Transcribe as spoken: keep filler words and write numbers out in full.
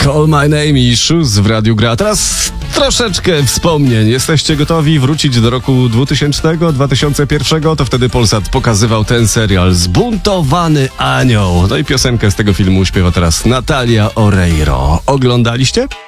Call My Name i Shoes w Radiu Gra. Teraz troszeczkę wspomnień. Jesteście gotowi wrócić do roku dwutysięcznego, dwa tysiące pierwszego? To wtedy Polsat pokazywał ten serial Zbuntowany Anioł. No i piosenkę z tego filmu śpiewa teraz Natalia Oreiro. Oglądaliście?